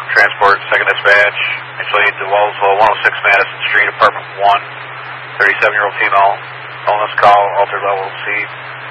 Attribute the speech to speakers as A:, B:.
A: Transport, second dispatch. Actually, to Wellsville, 106 Madison Street, apartment 1. 37-year-old female. Illness call, altered level of C.